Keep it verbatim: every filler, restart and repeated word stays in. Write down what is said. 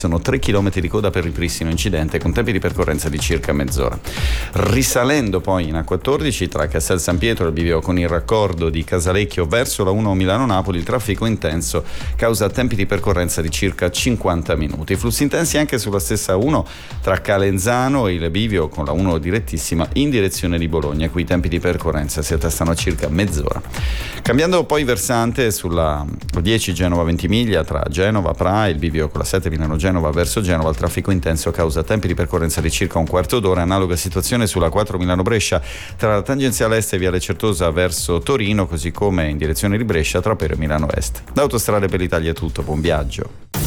Sono tre chilometri di coda per ripristino incidente con tempi di percorrenza di circa mezz'ora. Risalendo poi in A quattordici tra Castel San Pietro e il bivio con il raccordo di Casalecchio verso la uno Milano-Napoli, il traffico intenso causa tempi di percorrenza di circa cinquanta minuti. Flussi intensi anche sulla stessa uno tra Calenzano e il bivio con la uno direttissima in direzione di Bologna. Qui i tempi di percorrenza si attestano a circa mezz'ora. Cambiando poi versante sulla dieci Genova-Ventimiglia tra Genova, Pra e il bivio con la sette Milano-Genova verso Genova, il traffico intenso causa tempi di percorrenza di circa un quarto d'ora. Analoga situazione sulla quattro Milano-Brescia tra la tangenziale est e Viale Certosa verso Torino, così come in direzione di Brescia tra Pero e Milano Est. Da Autostrade per l'Italia è tutto, buon viaggio.